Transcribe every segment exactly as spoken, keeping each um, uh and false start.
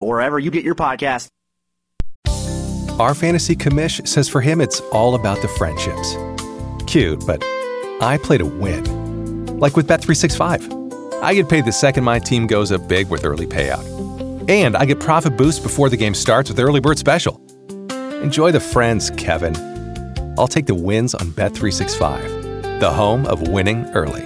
or wherever you get your podcast. Our fantasy commish says for him it's all about the friendships. Cute, but I play to win. Like with Bet three sixty-five. I get paid the second my team goes up big with early payout. And I get profit boost before the game starts with Early Bird Special. Enjoy the friends, Kevin. I'll take the wins on Bet three sixty-five, the home of winning early.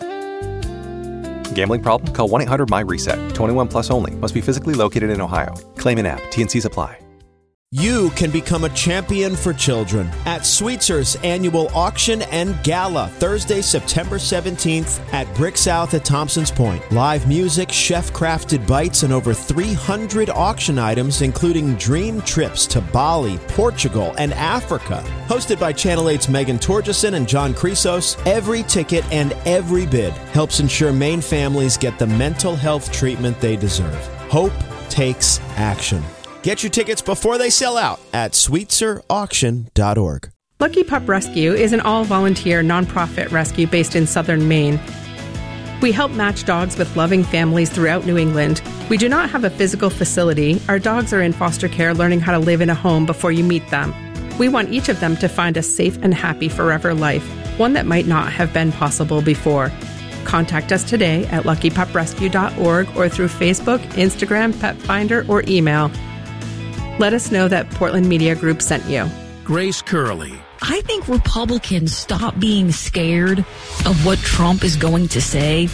Gambling problem? Call one eight hundred my reset. twenty-one plus only. Must be physically located in Ohio. Claim in app. T and C's apply. You can become a champion for children at Sweetzer's annual auction and gala, Thursday, September seventeenth at Brick South at Thompson's Point. Live music, chef-crafted bites, and over three hundred auction items, including dream trips to Bali, Portugal, and Africa. Hosted by Channel eight's Megan Torgeson and John Chrysos, every ticket and every bid helps ensure Maine families get the mental health treatment they deserve. Hope takes action. Get your tickets before they sell out at sweetser auction dot org. Lucky Pup Rescue is an all-volunteer nonprofit rescue based in southern Maine. We help match dogs with loving families throughout New England. We do not have a physical facility. Our dogs are in foster care learning how to live in a home before you meet them. We want each of them to find a safe and happy forever life, one that might not have been possible before. Contact us today at lucky pup rescue dot org or through Facebook, Instagram, Pet Finder, or email. Let us know that Portland Media Group sent you. Grace Curley. I think Republicans stop being scared of what Trump is going to say.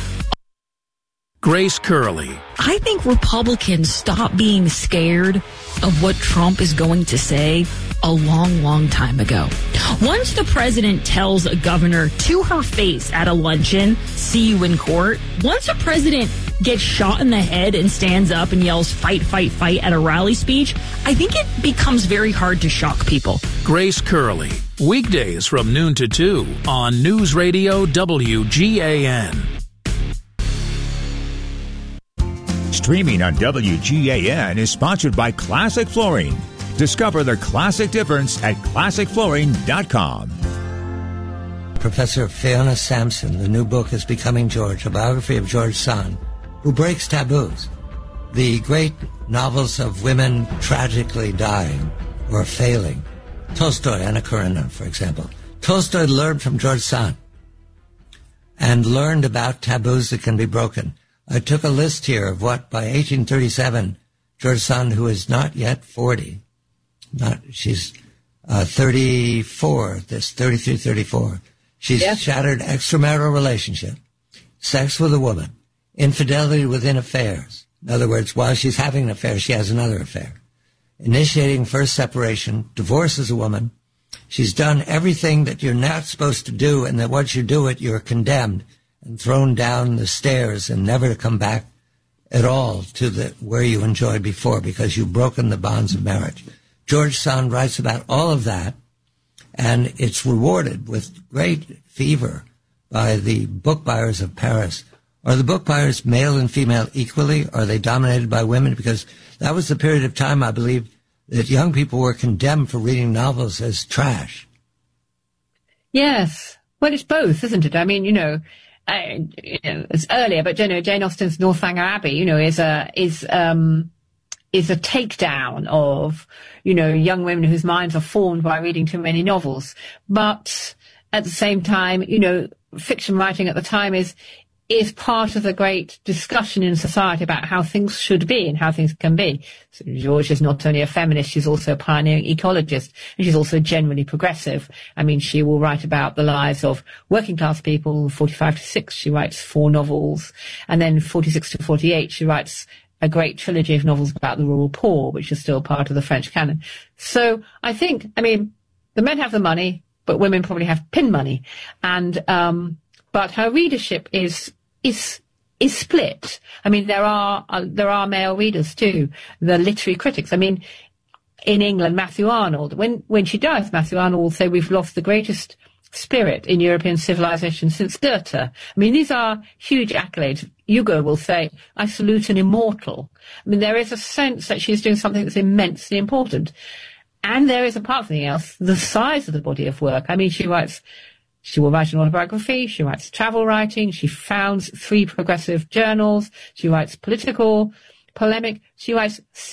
Grace Curley. I think Republicans stop being scared of what Trump is going to say a long, long time ago. Once the president tells a governor to her face at a luncheon, see you in court, once a president gets shot in the head and stands up and yells, fight, fight, fight at a rally speech, I think it becomes very hard to shock people. Grace Curley. Weekdays from noon to two on News Radio W G A N. Streaming on W G A N is sponsored by Classic Flooring. Discover the classic difference at classic flooring dot com. Professor Fiona Sampson, the new book is Becoming George, a biography of George Sand, who breaks taboos. The great novels of women tragically dying or failing. Tolstoy, Anna Karenina, for example. Tolstoy learned from George Sand and learned about taboos that can be broken. I took a list here of what, by eighteen thirty-seven, George Sand, who is not yet forty, not she's uh, thirty-four, this thirty-three, thirty-four. She's yes. shattered extramarital relationship, sex with a woman, infidelity within affairs. In other words, while she's having an affair, she has another affair. Initiating first separation, divorces a woman. She's done everything that you're not supposed to do, and that once you do it, you're condemned and thrown down the stairs and never to come back at all to the where you enjoyed before because you've broken the bonds of marriage. George Sand writes about all of that, and it's rewarded with great fever by the book buyers of Paris. Are the book buyers male and female equally? Are they dominated by women? Because that was the period of time, I believe, that young people were condemned for reading novels as trash. Yes. Well, it's both, isn't it? I mean, you know, I, you know it's earlier, but you know, Jane Austen's Northanger Abbey, you know, is a is um is a takedown of, you know, young women whose minds are formed by reading too many novels. But at the same time, you know, fiction writing at the time is is part of the great discussion in society about how things should be and how things can be. So George is not only a feminist, she's also a pioneering ecologist, and she's also generally progressive. I mean, she will write about the lives of working class people. forty-five to six, she writes four novels, and then forty-six to forty-eight, she writes a great trilogy of novels about the rural poor, which is still part of the French canon. So I think, I mean, the men have the money, but women probably have pin money, and um but her readership is is is split. I mean, there are uh, there are male readers too, the literary critics. I mean, in England, Matthew Arnold, when when she dies, Matthew Arnold will say we've lost the greatest spirit in European civilization since Goethe. I mean, these are huge accolades. Hugo will say, I salute an immortal. I mean, there is a sense that she's doing something that's immensely important. And there is, apart from anything else, the size of the body of work. I mean, she writes, she will write an autobiography, she writes travel writing, she founds three progressive journals, she writes political polemic, she writes